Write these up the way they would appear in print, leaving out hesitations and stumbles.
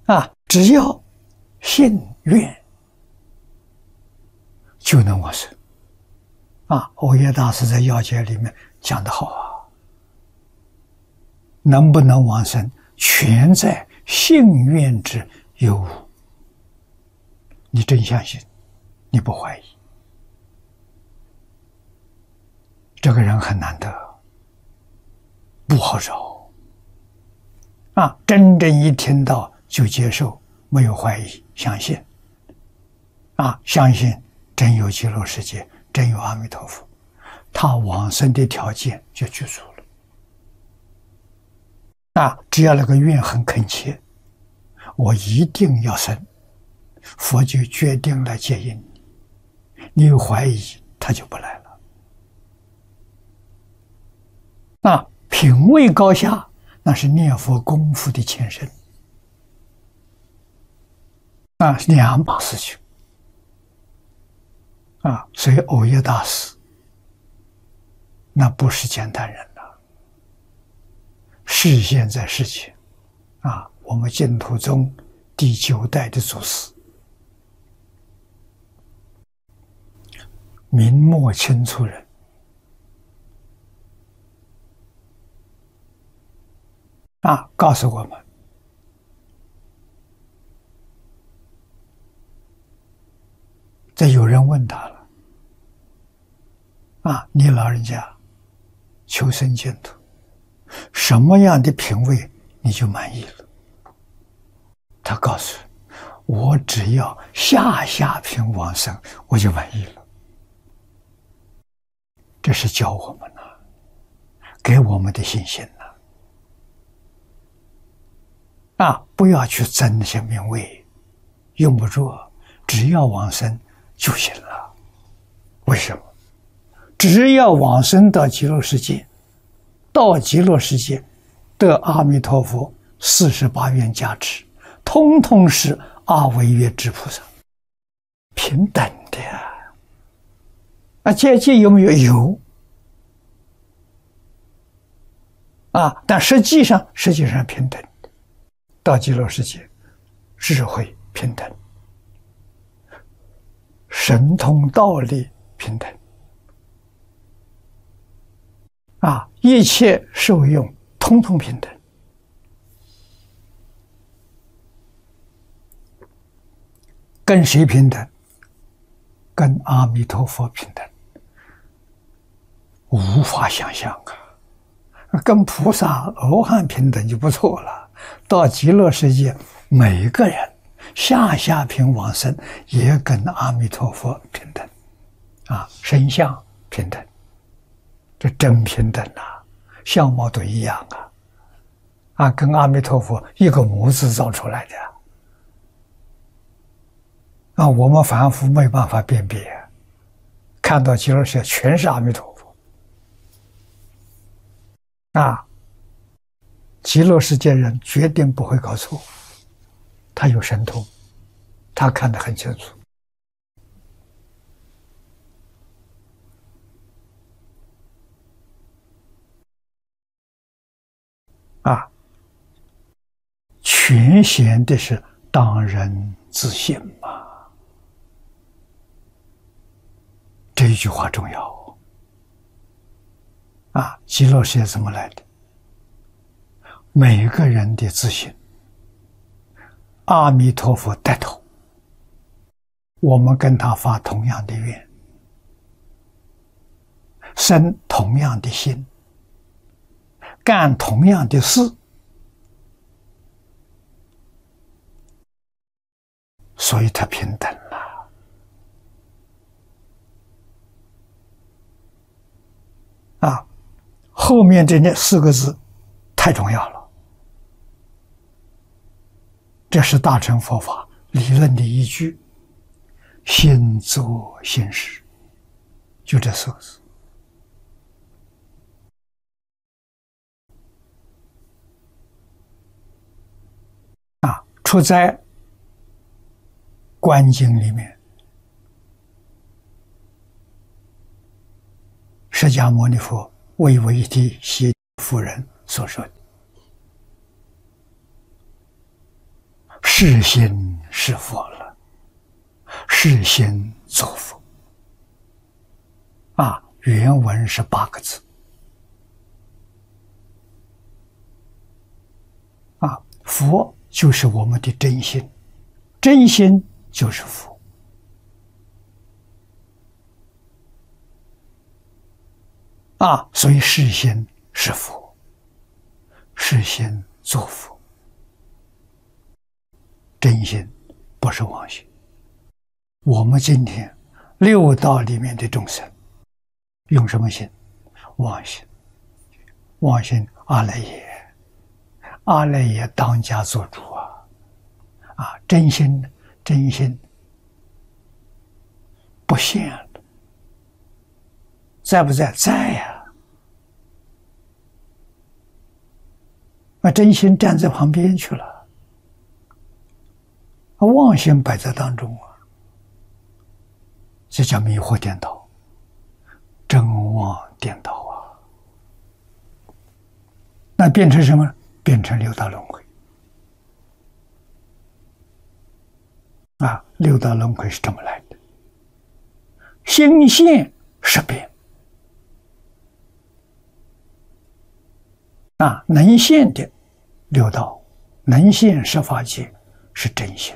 只要信愿，就能往生。欧耶大师在要解里面讲得好能不能往生，全在信愿之有无。你真相信，你不怀疑，这个人很难得，不好找。真正一听到就接受，没有怀疑，相信。相信真有极乐世界，真有阿弥陀佛，他往生的条件就具足了。只要那个愿很恳切，我一定要生，佛就决定来接引你。你有怀疑，他就不来了。品位高下，那是念佛功夫的前身。两码事情。所以欧耶大师那不是简单人了，示现在世间。我们净土宗第9代的祖师，明末清初人，告诉我们，这有人问他了，你老人家求生净土，什么样的品位你就满意了？他告诉我，只要下品往生，我就满意了。这是教我们给我们的信心不要去争那些名位，用不着，只要往生就行了。为什么？只要往生到极乐世界，到极乐世界得阿弥陀佛48愿加持，通通是阿惟越致菩萨，平等的阶级有没有？有但实际上平等的。到极乐世界，智慧平等，神通道力平等，一切受用通通平等。跟谁平等？跟阿弥陀佛平等，无法想象跟菩萨罗汉平等就不错了。到极乐世界，每个人下品往生也跟阿弥陀佛平等身相平等，这真平等相貌都一样跟阿弥陀佛一个模子造出来的我们凡夫没办法辨别，看到极乐世界全是阿弥陀佛极乐世界人决定不会搞错，他有神通，他看得很清楚全显的是当人自信嘛，这一句话重要极乐世界怎么来的？每个人的自信，阿弥陀佛带头，我们跟他发同样的愿，生同样的心，干同样的事，所以他平等了后面这4个字太重要了，这是大乘佛法理论的依据，心作心识，就这4个字出在观经里面，释迦牟尼佛为为的胁夫人所说的是心是佛了，是心作佛。原文是8个字。佛就是我们的真心，真心就是佛。所以是心是佛，是心作佛。真心不是妄心。我们今天六道里面的众生用什么心？妄心。妄心阿赖耶，阿赖耶当家做主真心真心不现了，在不在？在呀。真心站在旁边去了，妄心摆在当中这叫迷惑颠倒，真妄颠倒那变成什么？变成六道轮回六道轮回是这么来的。心现识变能现的六道，能现十法界是真心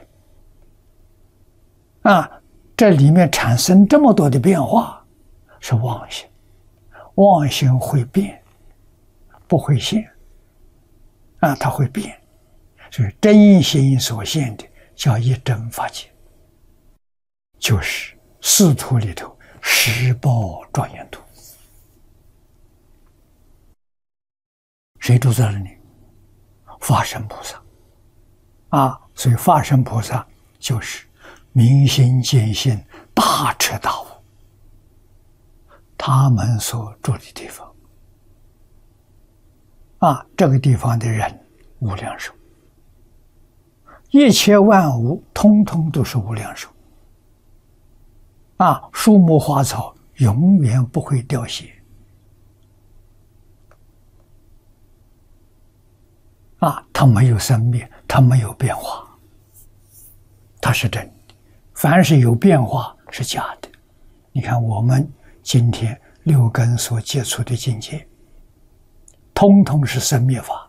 这里面产生这么多的变化是妄心。妄心会变，不会现它会变。所以真心所现的叫一真法界，就是四图里头十报庄严图。谁住在那里？法身菩萨所以法身菩萨就是明心见性，大彻大悟，他们所住的地方这个地方的人无量寿，一切万物通通都是无量寿树木花草永远不会凋谢它没有生灭，它没有变化，它是真的。凡是有变化是假的。你看我们今天六根所接触的境界，通通是生灭法，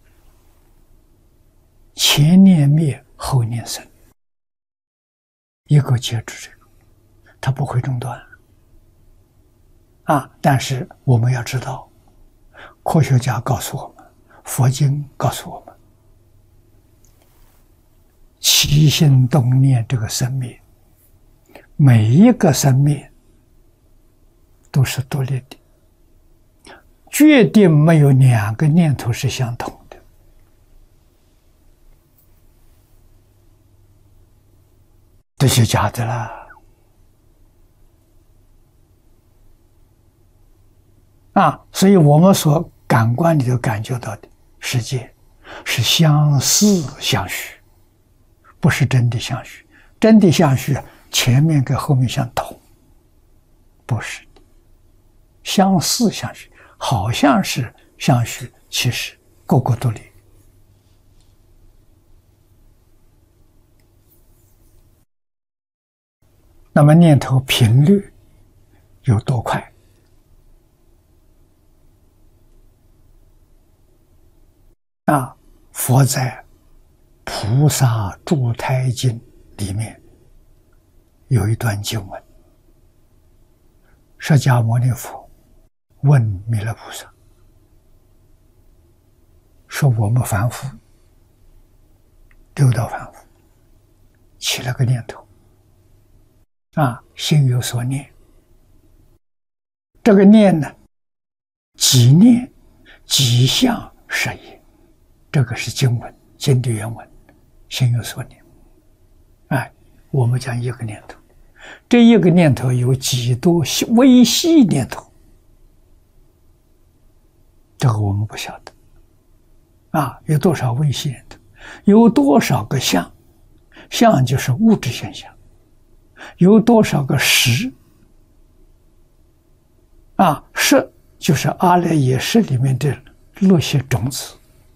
前念灭，后念生，一个接住这个，它不会中断但是我们要知道，科学家告诉我们，佛经告诉我们，起心动念这个生灭，每一个生灭都是独立的，决定没有两个念头是相同的。这是假的啦所以我们所感官里头感觉到的世界是相似相许，不是真的相许。真的相许前面跟后面相同，不是的，相似相许，好像是相许，其实个个独立。那么念头频率有多快？佛在《菩萨住胎经》里面有一段经文，释迦牟尼佛问弥勒菩萨说：“我们凡夫六道凡夫起了个念头心有所念，这个念呢，即念即相是也。”这个是经文，经的原文，心有所念。我们讲一个念头，这一个念头有几多微细念头，这个我们不晓得有多少微细念头，有多少个相，相就是物质现象，有多少个识识就是阿赖耶识里面的那些种子